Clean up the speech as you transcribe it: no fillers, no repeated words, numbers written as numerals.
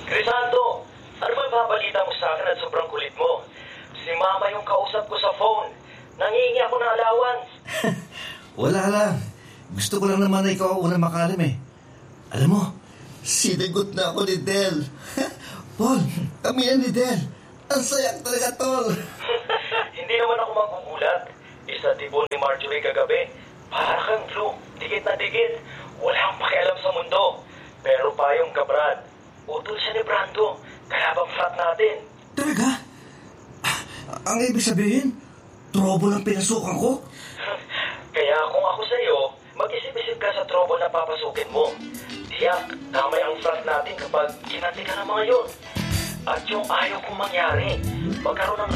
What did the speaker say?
Crisanto, ano ba babalita mo sa akin at sobrang kulit mo? Si Mama yung kausap ko sa phone. Nangihingi ako ng allowance. Wala lang. Gusto ko lang naman na ikaw ang unang makalam eh. Alam mo, sinigot na ako ni Del. Paul, kami yan ni Del. Ang sayak talaga, tol. Hindi naman ako magugulat. Isa tibol ni Marjorie kagabi. Para kang flu. Dikit na dikit. Wala akong pakialam sa mundo. Pero payong ka, Brad. Utol siya ni Brando. Kaya bang flat natin? Talaga? Ang ibig sabihin, trouble ang pinasukan ko? Kaya kung ako sa'yo, mag-isip-isip ka sa trouble na papasukin mo. Tiyak, kamay ang flat natin kapag kinanti ka ng mga yun. At yung ayaw kong mangyari, magkaroon ng